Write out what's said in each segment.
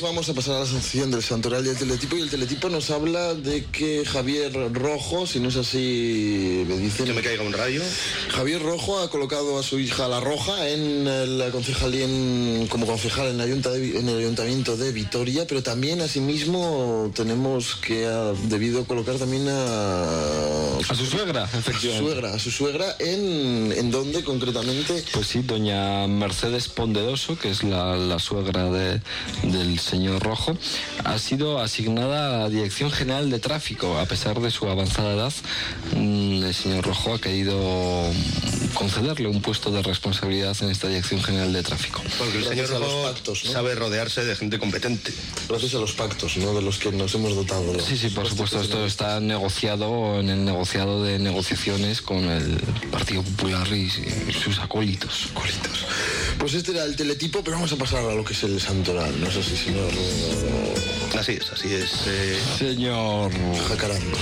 vamos a pasar a la sección del santoral y el teletipo. Y el teletipo nos habla de que Javier Rojo, si no es así, me dicen... Que me caiga un rayo. Javier Rojo ha colocado a su hija La Roja en la concejalía, como concejal en el Ayuntamiento de Vitoria, pero también asimismo tenemos que ha debido colocar también a su suegra, efectivamente. A su suegra, ¿en dónde concretamente? Pues sí, doña Mercedes Ponderoso, que es la suegra del señor Rojo, ha sido asignada a la Dirección General de Tráfico. A pesar de su avanzada edad, el señor Rojo ha querido concederle un puesto de responsabilidad en esta Dirección General de Tráfico. Porque el señor Rojo pactos, ¿no? Sabe rodearse de gente competente. Gracias a los pactos, ¿no?, de los que nos hemos dotado. Sí, por supuesto. Esto está negociado en el negociado de negociaciones con el Partido Popular y sus acólitos. Pues este era el teletipo, pero vamos a pasar a lo que es el santoral. No sé si señor... Así es. Señor Jacaranda.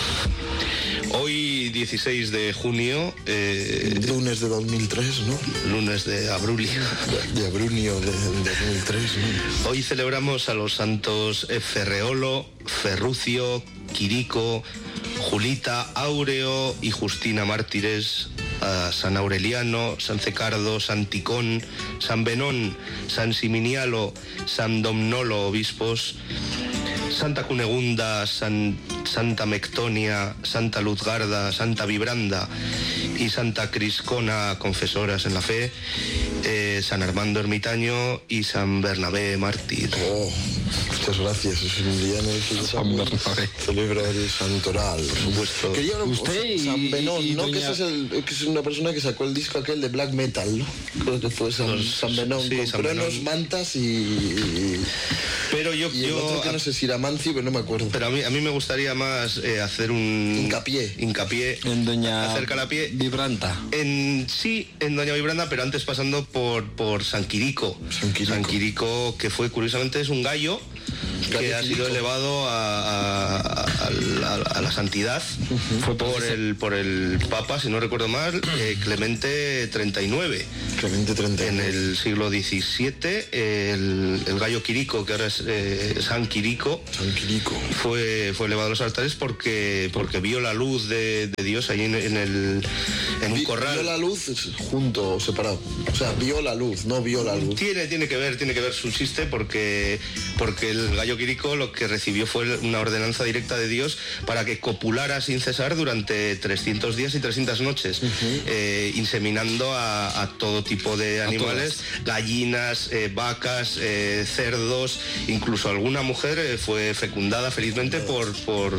Hoy, 16 de junio... lunes de 2003, ¿no? Lunes de Abrulio. De Abrunio de 2003, ¿no? Hoy celebramos a los santos Ferreolo, Ferrucio, Quirico, Julita, Áureo y Justina mártires, a San Aureliano, San Cecardo, San Ticón, San Benón, San Siminialo, San Domnolo, obispos, Santa Cunegunda, Santa Mectonia, Santa Luzgarda, Santa Vibranda y Santa Criscona, confesoras en la fe, San Armando Ermitaño y San Bernabé mártir. Muchas gracias. Es un día en el que yo celebro el santoral, por supuesto. Usted San Benón, ¿no? Doña... Que es una persona que sacó el disco aquel de black metal, ¿no? Creo que fue San Benón, sí, con cronos, mantas y... Pero yo el otro que no sé si era Mancio, pero no me acuerdo. Pero a mí me gustaría más hacer un... Hincapié. En Doña Vibranda. En Doña Vibranda, pero antes pasando por San Quirico. San Quirico, que fue, curiosamente, es un gallo que ha sido elevado a la santidad. Fue por el Papa, si no recuerdo mal, Clemente 39. En el siglo XVII, el gallo Quirico, que ahora es San Quirico, fue elevado a los altares porque vio la luz de Dios ahí en un corral. Vio la luz junto o separado. O sea, vio la luz, no vio la luz. Tiene que ver, subsiste, porque el gallo Quirico lo que recibió fue una ordenanza directa de Dios para que copulara sin cesar durante 300 días y 300 noches, inseminando a todo tipo de animales, gallinas, vacas, cerdos, incluso alguna mujer fue fecundada felizmente por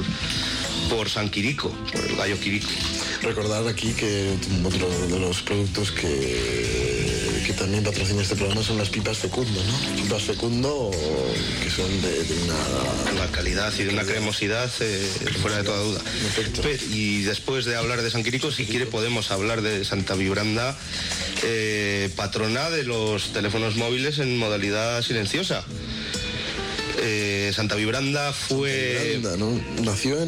San Quirico, por el gallo Quirico. Recordar aquí que otro de los productos que también patrocina este programa son las pipas Fecundo, ¿no? Pipas Fecundo, que son de una calidad y de una cremosidad fuera de toda duda. Y después de hablar de San Quirico, si quiere podemos hablar de Santa Vibranda, patrona de los teléfonos móviles en modalidad silenciosa. Santa Vibranda fue... ¿no? Nació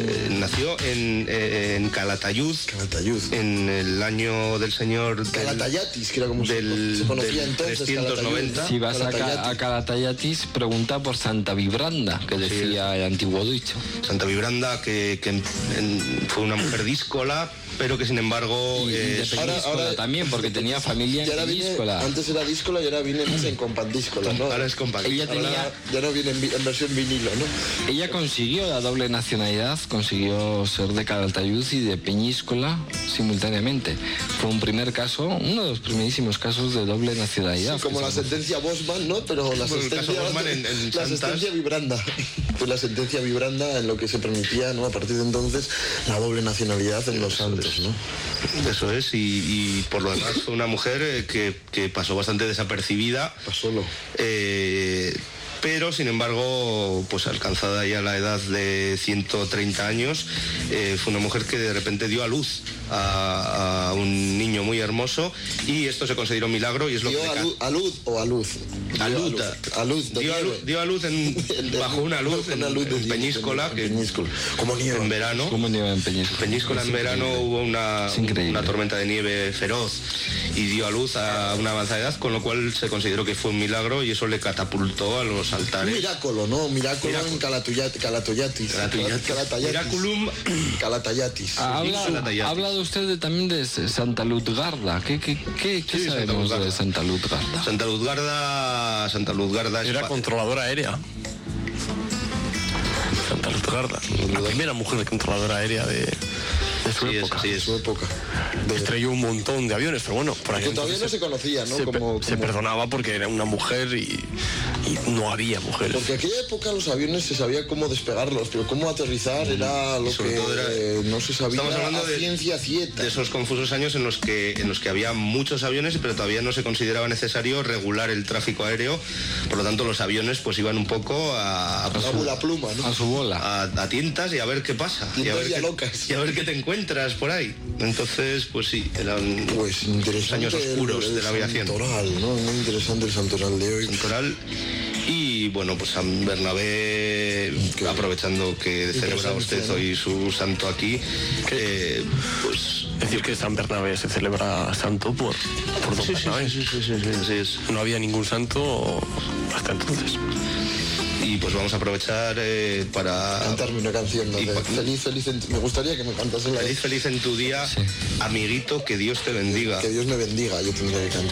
en Calatayud. En el año del señor... Calatayatis, que era como se conocía entonces. 390. Si vas a Calatayatis, pregunta por Santa Vibranda, que decía el antiguo dicho. Santa Vibranda, que fue una mujer díscola, pero que sin embargo... ahora también, porque tenía familia en Peñíscola. Antes era díscola y ahora viene más en compandíscola, ¿no? Ahora es compandíscola. Ya no viene en versión vinilo, ¿no? Ella consiguió la doble nacionalidad, consiguió ser de Calatayud y de Peñíscola simultáneamente. Fue un primer caso, uno de los primerísimos casos de doble nacionalidad. Sí, como la sentencia Bosman, ¿no? Pero la sentencia Vibranda. Fue la sentencia Vibranda en lo que se permitía, ¿no? A partir de entonces, la doble nacionalidad en los santos, ¿no? Eso es, y por lo demás fue una mujer que pasó bastante desapercibida. Pasólo. Pero sin embargo, pues alcanzada ya la edad de 130 años, fue una mujer que de repente dio a luz a un niño muy hermoso, y esto se consideró un milagro, y es lo que... ¿A luz o a luz? A luz. Dio a luz bajo una luz en Peñíscola, como nieve en verano. Como nieve en Peñíscola. Peñíscola en verano hubo una tormenta de nieve feroz y dio a luz a una avanzada edad, con lo cual se consideró que fue un milagro, y eso le catapultó a los los altares. Miráculo, ¿no? Miráculo en Calatayatis. Miraculum. Calatayatis. Ha hablado usted también de Santa Lutgarda. ¿Qué sabemos de Santa Lutgarda? Santa Lutgarda era controladora aérea. Santa Lutgarda, la primera mujer controladora aérea de su época. Estrelló un montón de aviones, pero bueno, por que todavía no se conocía, ¿no? Se perdonaba porque era una mujer y no había mujeres. Porque en aquella época los aviones se sabía cómo despegarlos, pero cómo aterrizar era lo que no se sabía. Estamos hablando de ciencia cierta. De esos confusos años en los que había muchos aviones, pero todavía no se consideraba necesario regular el tráfico aéreo. Por lo tanto, los aviones pues iban un poco a pluma, ¿no? A su bola. A tientas y a ver qué pasa. Y a ver qué te encuentras por ahí. Entonces, pues sí, eran los años oscuros de la aviación. Santoral, ¿no? Muy interesante el santoral de hoy. Santoral. Y bueno, pues San Bernabé, aprovechando que celebra usted hoy su santo aquí, pues... Decir que San Bernabé se celebra santo por Don Bernabé. Sí, así es. No había ningún santo hasta entonces. Y pues vamos a aprovechar para... cantarme una canción, ¿no? Feliz, me gustaría que me cantasen la... Feliz en tu día, amiguito, que Dios te bendiga. Que Dios me bendiga, yo tendría que cantar.